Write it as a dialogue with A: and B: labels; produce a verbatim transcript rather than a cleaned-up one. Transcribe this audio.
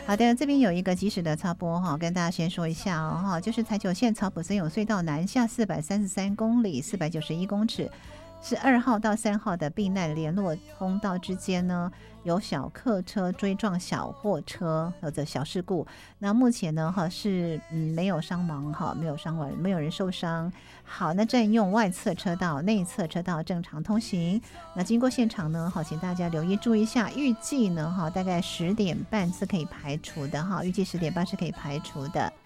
A: 好的，这边有一个即时的插播哈，跟大家先说一下哦哈，就是台九线草埔森永隧道南下四百三十三公里四百九十一公尺，是二号到三号的避难联络通道之间呢，有小客车追撞小货车，有着小事故。那目前呢哈是嗯没有伤亡哈，没有伤亡，没有人受伤。好，那占用外侧车道，内侧车道正常通行。那经过现场呢，好，请大家留意注意一下，预计呢哈大概十点半是可以排除的哈，预计十点半是可以排除的。